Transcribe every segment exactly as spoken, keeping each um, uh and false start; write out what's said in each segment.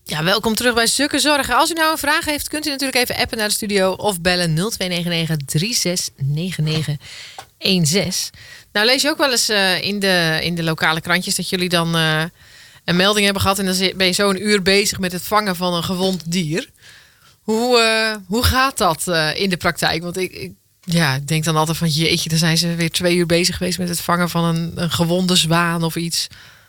Ja, welkom terug bij Zukke Zorgen. Als u nou een vraag heeft, kunt u natuurlijk even appen naar de studio of bellen nul twee negen negen drie zes negen negen een zes. Nou, lees je ook wel eens uh, in, de, in de lokale krantjes dat jullie dan uh, een melding hebben gehad en dan ben je zo een uur bezig met het vangen van een gewond dier. Hoe, uh, hoe gaat dat uh, in de praktijk? Want ik, ik ja, ik denk dan altijd van jeetje, dan zijn ze weer twee uur bezig geweest met het vangen van een, een gewonde zwaan of iets.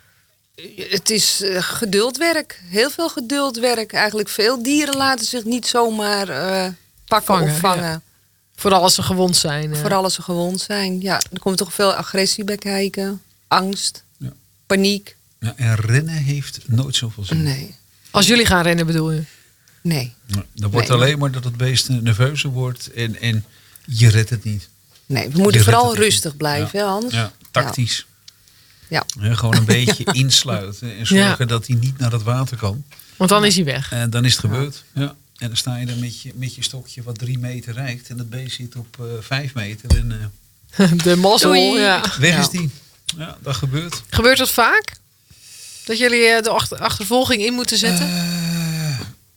Het is uh, geduldwerk. Heel veel geduldwerk. Eigenlijk veel dieren laten zich niet zomaar uh, pakken vangen, of vangen. Ja. Vooral als ze gewond zijn. Uh. Vooral als ze gewond zijn. Ja, er komt toch veel agressie bij kijken. Angst. Ja. Paniek. Ja, en rennen heeft nooit zoveel zin. Nee. Als jullie gaan rennen bedoel je? Nee. Ja, dan wordt nee, alleen maar dat het beest nerveuzer wordt en, en je redt het niet. Nee, we moeten je vooral rustig blijven, ja. Hans. Ja, tactisch. Ja. Ja, gewoon een beetje insluiten en zorgen ja. dat hij niet naar het water kan. Want dan is hij weg. En dan is het gebeurd. Ja. Ja. En dan sta je er met je, met je stokje wat drie meter reikt en het beest zit op uh, vijf meter. En, uh, de mazzel. Ja. Weg ja. is die. Ja, dat gebeurt. Gebeurt dat vaak? Dat jullie uh, de achter, achtervolging in moeten zetten? Uh,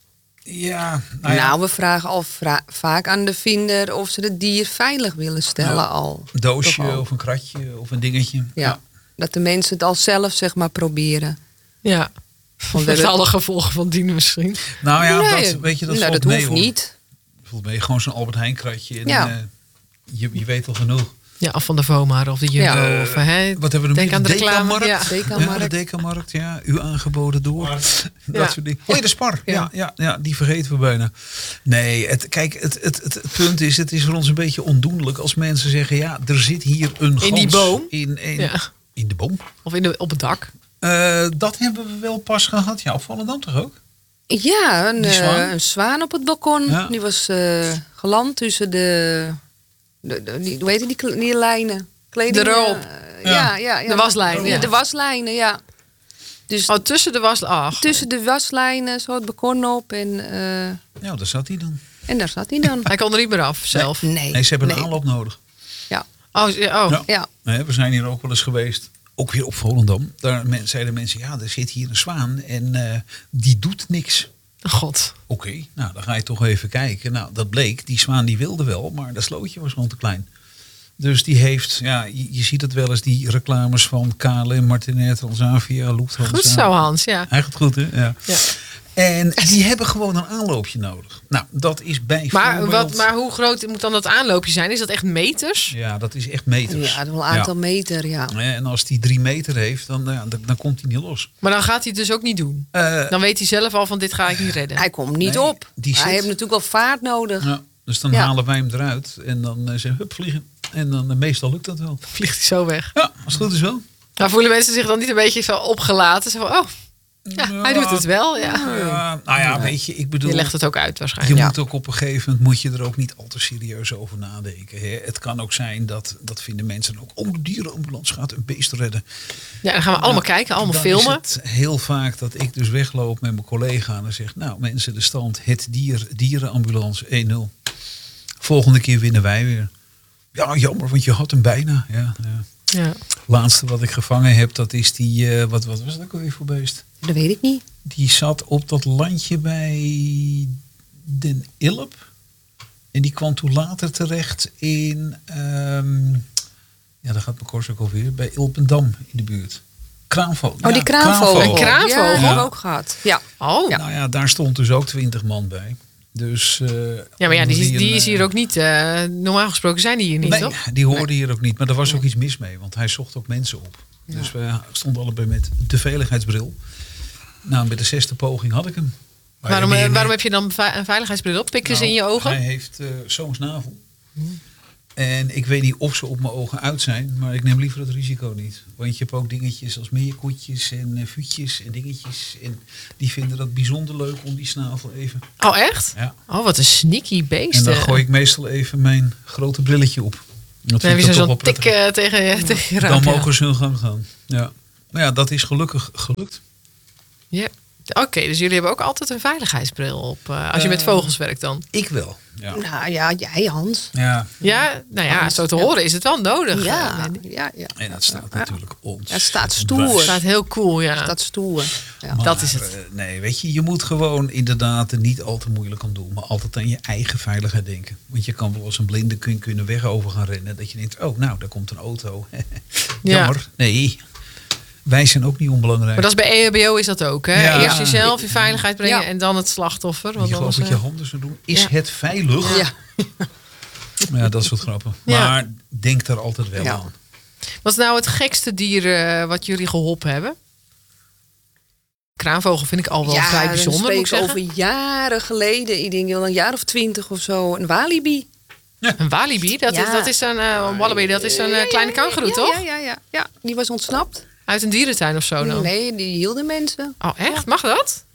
ja, nou, ja. nou, we vragen al vra- vaak aan de vinder of ze het dier veilig willen stellen ja. al. Een doosje al. Of een kratje of een dingetje. Ja. ja. Dat de mensen het al zelf zeg maar proberen. Ja. Want met alle gevolgen van dien misschien. Nou ja, nee, dat weet je, dat nou, valt dat mee, hoeft hoor. niet. Voelt mee, gewoon zo'n Albert Heijn kratje. En ja. uh, je, je weet al genoeg. Ja, af van de Vomar of de Jumbo. Ja. Of, hè, wat hebben we denk nog aan de reclame. Ja, Dekamarkt. Ja, de Dekamarkt, ja. U aangeboden door. Dat ja. soort dingen. Oh ja, de Spar. Ja. Ja, ja, ja, die vergeten we bijna. Nee, het, kijk, het, het, het, het punt is, het is voor ons een beetje ondoenlijk als mensen zeggen, ja, er zit hier een gans. In die boom? In, in, ja. in de boom. Of in de, op het dak. Uh, dat hebben we wel pas gehad. Ja, op Volendam toch ook? Ja, een, zwaan? uh, een zwaan op het balkon. Ja. Die was uh, geland tussen de, de, de die, hoe heet die, die, die lijnen? Kleding, de roop. Uh, ja. Ja, ja, ja. De waslijnen. Ja. De waslijnen, ja. Dus oh, tussen de waslijnen. Tussen de waslijnen, zo het balkon op. En, uh, ja, daar zat hij dan. En daar zat hij dan. Hij kon er niet meer af zelf. Nee, nee, nee ze hebben nee. een aanloop nodig. Ja. Oh, ja. Oh. ja. ja. Nee, we zijn hier ook wel eens geweest. Ook weer op Volendam. Daar zeiden mensen, ja, er zit hier een zwaan en uh, die doet niks. God. Oké, okay, nou dan ga je toch even kijken. Nou, dat bleek, die zwaan die wilde wel, maar dat slootje was gewoon te klein. Dus die heeft, ja, je, je ziet het wel eens, die reclames van K L M, Martinet, Transavia, Lufthansa. Goed zo, Hans, ja. Hij gaat goed, hè? Ja. ja. En die hebben gewoon een aanloopje nodig. Nou, dat is bij maar, voorbeeld... wat, maar hoe groot moet dan dat aanloopje zijn? Is dat echt meters? Ja, dat is echt meters. Ja, wel een aantal ja. meter, ja. En als die drie meter heeft, dan, ja, dan, dan komt hij niet los. Maar dan gaat hij het dus ook niet doen? Uh, dan weet hij zelf al van dit ga ik niet redden? Hij komt niet nee, op. Hij zit... heeft natuurlijk wel vaart nodig. Ja, dus dan ja. halen wij hem eruit en dan uh, zeggen hup, vliegen. En dan uh, meestal lukt dat wel. Vliegt hij zo weg? Ja, als het goed is wel. Nou, voelen mensen zich dan niet een beetje zo opgelaten? Zo van, oh... Ja, ja, hij doet het wel. Ja. Ja, nou ja, weet je, ik bedoel... Je legt het ook uit waarschijnlijk. Je ja. moet ook op een gegeven moment moet je er ook niet al te serieus over nadenken. Hè. Het kan ook zijn dat, dat vinden mensen ook, oh, de dierenambulance gaat een beest redden. Ja, dan gaan we allemaal nou, kijken, allemaal dan filmen. Is het heel vaak dat ik dus wegloop met mijn collega en zeg, nou mensen, de stand, het dier, dierenambulance één nul. Volgende keer winnen wij weer. Ja, jammer, want je had hem bijna. Ja, ja. Ja. Laatste wat ik gevangen heb, dat is die, uh, wat, wat was dat ook alweer voor beest? Dat weet ik niet. Die zat op dat landje bij Den Ilp. En die kwam toen later terecht in, um, ja, daar gaat mijn kors ook alweer, bij Ilpendam in de buurt. Kraanvogel. Oh, die ja, kraanvogel. Een kraanvogel? Ja, die ja. hebben we ook gehad. Ja. Oh. Ja. Nou ja, daar stond dus ook twintig man bij. Dus, uh, ja, maar ja, die, die, die een, is hier ook niet. Uh, normaal gesproken zijn die hier niet, nee, toch? die hoorde nee. hier ook niet. Maar er was nee. ook iets mis mee, want hij zocht ook mensen op. Ja. Dus we stonden allebei met de veiligheidsbril. Nou, bij de zesde poging had ik hem. Maar waarom, waarom waarom heb je dan een veiligheidsbril op? Pikken nou, ze in je ogen? Hij heeft uh, zo'n snavel. Hmm. En ik weet niet of ze op mijn ogen uit zijn, maar ik neem liever het risico niet. Want je hebt ook dingetjes als meerkoetjes en uh, vuutjes en dingetjes. En die vinden dat bijzonder leuk om die snavel even... Oh, echt? Ja. Oh, wat een sneaky beest. En dan gooi ik meestal even mijn grote brilletje op. Dat dan heb je zo'n tik uh, tegen je, ja. tegen je Dan raam, mogen ja. ze hun gang gaan. Ja. Maar ja, dat is gelukkig gelukt. Ja. Oké, dus jullie hebben ook altijd een veiligheidsbril op. Uh, als je Uh, met vogels werkt dan. Ik wel. Ja. Nou ja, jij Hans. Ja. Ja, nou ja, zo te horen is het wel nodig. Ja, uh, ja, ja. En dat staat Ja. natuurlijk ons. Het staat Het stoer. Het staat heel cool, ja. Dat stoer. Ja. Maar, dat is het. eh, nee, weet je, je moet gewoon inderdaad er niet al te moeilijk aan doen. Maar altijd aan je eigen veiligheid denken. Want je kan wel als een blinde kun, kunnen weg over gaan rennen. Dat je denkt, oh nou, daar komt een auto. Jammer. Nee, wij zijn ook niet onbelangrijk. Maar dat is bij E H B O is dat ook, hè? Ja. Eerst jezelf in veiligheid brengen Ja. en dan het slachtoffer. je Want geloof anders, dat je uh, handen zo doen. Is ja. het veilig? Ja. Ja, dat soort grappen. Ja. Maar denk er altijd wel Ja. aan. Wat is nou het gekste dier uh, wat jullie geholpen hebben? Kraanvogel vind ik al wel ja, vrij dan bijzonder, moet ik spreken zeggen. over jaren geleden. Ik denk wel een jaar of twintig of zo. Een walibi. Een walibi, dat, Ja. is, dat is een uh, een wallaby, dat is een uh, kleine kangoeroe, ja, toch? Ja, ja, ja, ja. Die was ontsnapt. Uit een dierentuin of zo dan? Nee, die hielden mensen. Oh, echt? Mag dat?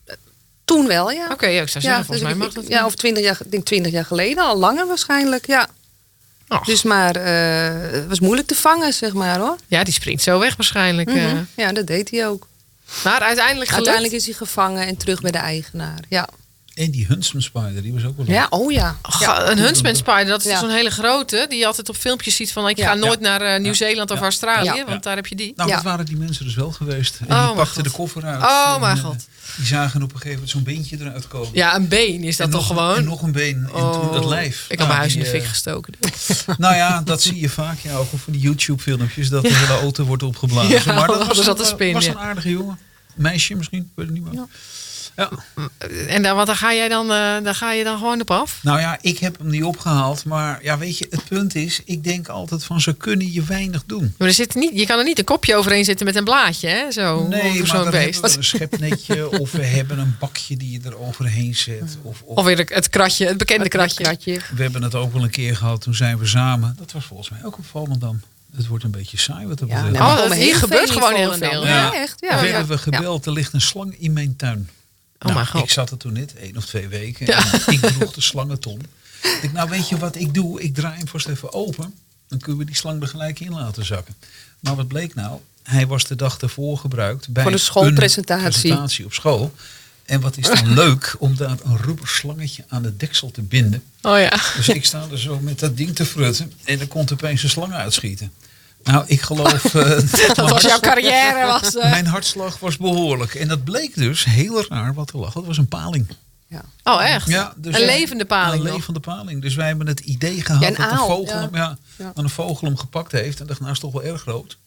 Toen wel, ja. Oké, ja, ik zou zeggen, Ja, volgens dus mij ik- mag dat. Ja, of twintig jaar, ik denk twintig jaar geleden, al langer waarschijnlijk, ja. Och. Dus maar, eh, het was moeilijk te vangen, zeg maar, hoor. Ja, die springt zo weg waarschijnlijk. uh. Mhm. Ja, dat deed hij ook. Maar uiteindelijk gelukt. Uiteindelijk is hij gevangen en terug bij de eigenaar, ja. En die Huntsman Spider, die was ook wel leuk. Ja, oh ja. Och, ja. een huntsman spider, dat is Ja. zo'n hele grote. Die je altijd op filmpjes ziet van ik Ja. ga nooit Ja. naar uh, Nieuw-Zeeland of Ja. Australië. Ja. Want Ja. daar heb je die. Nou, Ja. dat waren die mensen dus wel geweest. En Oh, die mijn pakten de God. koffer uit. Oh, En, mijn eh, God. Die zagen op een gegeven moment zo'n beentje eruit komen. Ja, een been is dat en toch nog, gewoon? En nog een been. En toen dat lijf. Ik had Nou, mijn huis in die, de fik eh, gestoken. Nou ja, dat zie je vaak. Ja, ook van die YouTube-filmpjes. Dat de hele auto wordt opgeblazen. Ja, maar dat er was, zat een, een spin, was ja. een aardige jongen. Meisje misschien, ik weet het niet meer. Ja. Ja. En dan, want dan ga jij dan, uh, dan ga je dan gewoon op af? Nou ja, ik heb hem niet opgehaald. Maar ja, weet je, het punt is... Ik denk altijd van, ze kunnen je weinig doen. Maar er zit niet, je kan er niet een kopje overheen zitten met een blaadje, hè? Zo, Nee, over maar zo'n dan beest. hebben we een schepnetje. Of we hebben een bakje die je er overheen zet. Of, of, Of weer het kratje, het bekende kratje. Kratje. we hebben het ook wel een keer gehad. Toen zijn we samen. Dat was volgens mij ook opvallend dan. Het wordt een beetje saai wat dat Ja, betreft. nee, Oh, maar dat- komen hier heel gebeurt veel gewoon in heel Volendam. veel. Ja, Ja. echt. Ja, Ja, we ja. hebben we gebeld. Er ligt een slang in mijn tuin. Oh mijn Nou, god. ik zat er toen net, één of twee weken. Ja. En ik droeg de slangenton. Ik denk, nou weet je wat ik doe? Ik draai hem vast even open. Dan kunnen we die slang er gelijk in laten zakken. Maar wat bleek nou? Hij was de dag ervoor gebruikt bij Voor de schoolpresentatie. een presentatie op school. En wat is dan leuk om daar een rubber slangetje aan het deksel te binden. Oh ja. Dus ik sta er zo met dat ding te frutten. En er komt opeens een slang uitschieten. Nou, ik geloof... Uh, Dat was jouw carrière. Was, uh... Mijn hartslag was behoorlijk. En dat bleek dus heel raar wat er lag. Dat was een paling. Ja. Oh echt? Ja, dus een wij- levende paling Een nog. levende paling. Dus wij hebben het idee gehad Ja, een dat, een aal, vogel ja. hem, ja, Ja. dat een vogel hem gepakt heeft. En dacht, nou is toch wel erg groot.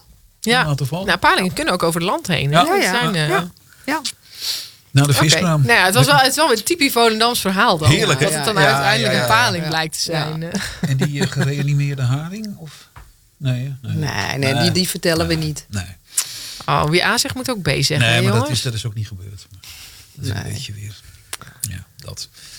Ja. Laten vallen. Nou, palingen kunnen ook over het land heen. Hè? Ja. Die Ja, ja. zijn, uh... Ja. Ja. Nou, de Oké. viskraam. Nou ja, het, was wel, het is wel een typisch Volendams verhaal dan. Heerlijk, hè? Dat het dan Ja, uiteindelijk ja, ja, een paling ja. blijkt te zijn. Ja. eh. En die uh, gereanimeerde haring? Of? Nee, hè? nee. Nee, nee, die, die vertellen we niet. Nee, Oh, wie A zegt moet ook B zeggen, nee hè, maar dat jongens? is, dat is ook niet gebeurd. Maar dat is Nee. een beetje weer... Ja, dat.